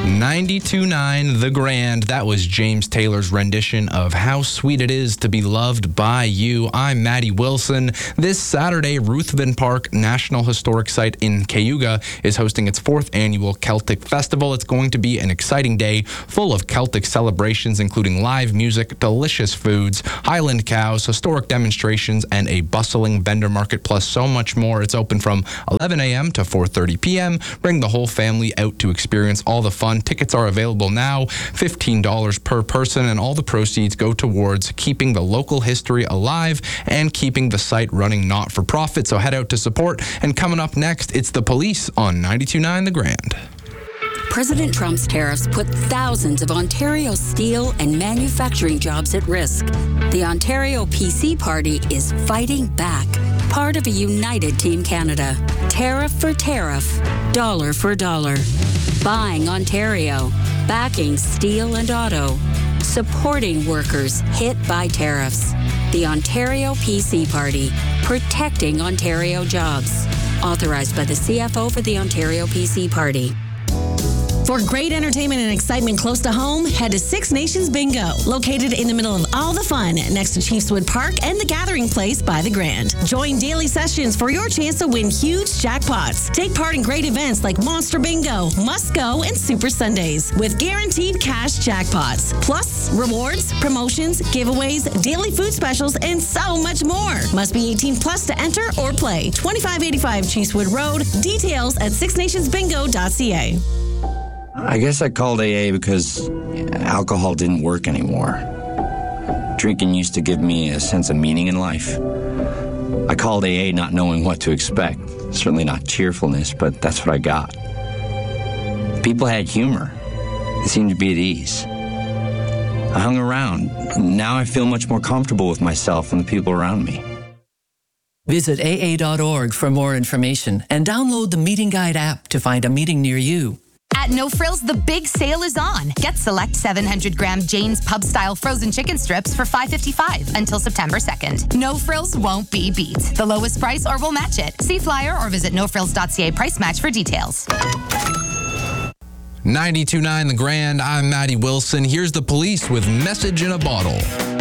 92.9 The Grand. That was James Taylor's rendition of How Sweet It Is to Be Loved by You. I'm Maddie Wilson. This Saturday, Ruthven Park National Historic Site in Cayuga is hosting its 4th annual Celtic Festival. It's going to be an exciting day full of Celtic celebrations, including live music, delicious foods, Highland cows, historic demonstrations, and a bustling vendor market, plus so much more. It's open from 11 a.m. to 4:30 p.m. Bring the whole family out to experience all the fun. Tickets are available now, $15 per person, and all the proceeds go towards keeping the local history alive and keeping the site running not-for-profit. So head out to support. And coming up next, it's The Police on 92.9 The Grand. President Trump's tariffs put thousands of Ontario steel and manufacturing jobs at risk. The Ontario PC Party is fighting back, part of a united Team Canada. Tariff for tariff, dollar for dollar. Buying Ontario, backing steel and auto, supporting workers hit by tariffs. The Ontario PC Party, protecting Ontario jobs. Authorized by the CFO for the Ontario PC Party. For great entertainment and excitement close to home, head to Six Nations Bingo, located in the middle of all the fun next to Chiefswood Park and the Gathering Place by the Grand. Join daily sessions for your chance to win huge jackpots. Take part in great events like Monster Bingo, Must Go, and Super Sundays with guaranteed cash jackpots. Plus, rewards, promotions, giveaways, daily food specials, and so much more. Must be 18 plus to enter or play. 2585 Chiefswood Road. Details at sixnationsbingo.ca. I guess I called AA because alcohol didn't work anymore. Drinking used to give me a sense of meaning in life. I called AA not knowing what to expect. Certainly not cheerfulness, but that's what I got. People had humor. They seemed to be at ease. I hung around. Now I feel much more comfortable with myself and the people around me. Visit AA.org for more information and download the Meeting Guide app to find a meeting near you. At No Frills, the big sale is on. Get select 700-gram Jane's Pub-style frozen chicken strips for $5.55 until September 2nd. No Frills won't be beat. The lowest price or we'll match it. See flyer or visit nofrills.ca price match for details. 92.9 The Grand. I'm Maddie Wilson. Here's The Police with Message in a Bottle.